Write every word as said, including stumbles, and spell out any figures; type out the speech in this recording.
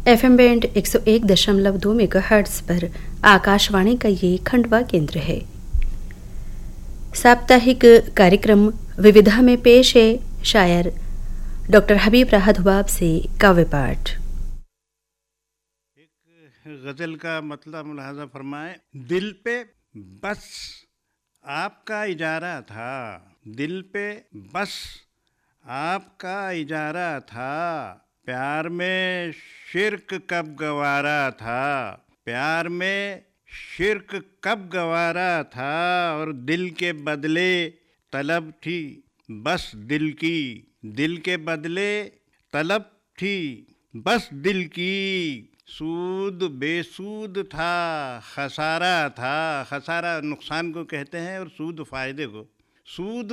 FM band एक सौ एक दशमलव दो मेगाहर्ट्ज पर आकाशवाणी का ये खंडवा केंद्र है। साप्ताहिक कार्यक्रम विविधा में पेश है शायर डॉक्टर हबीब राहत हुबाब से काव्य पाठ। एक गजल का मतलब मुलाहाजा फरमाए। दिल पे बस आपका इजारा था, दिल पे बस आपका इजारा था, प्यार में शिर्क कब गवारा था, प्यार में शिर्क कब गवारा था, और दिल के बदले तलब थी बस दिल की, दिल के बदले तलब थी बस दिल की, सूद बेसूद था खसारा था। खसारा नुकसान को कहते हैं और सूद फायदे को। सूद